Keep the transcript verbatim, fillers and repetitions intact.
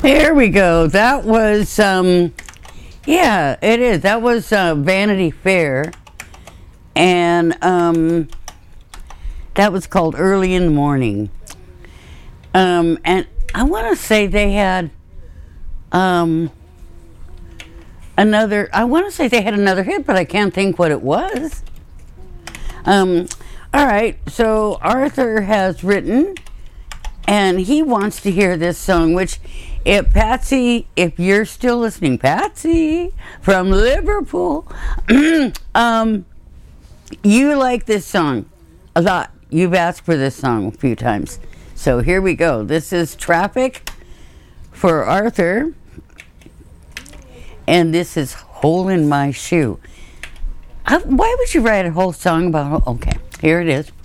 There we go. That was, um, yeah, it is. That was uh, Vanity Fair. And um, that was called Early in the Morning. Um, and I want to say they had um, another, I want to say they had another hit, but I can't think what it was. Um, all right, so Arthur has written, and he wants to hear this song, which, if Patsy, if you're still listening, Patsy from Liverpool, um, you like this song a lot. You've asked for this song a few times. So here we go. This is Traffic for Arthur, and this is Hole in My Shoe. I, why would you write a whole song about, okay, here it is.